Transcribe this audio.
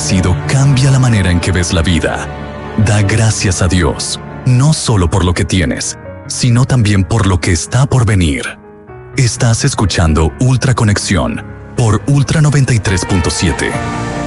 agradecido cambia la manera en que ves la vida. Da gracias a Dios, no solo por lo que tienes, sino también por lo que está por venir. Estás escuchando Ultra Conexión por Ultra 93.7.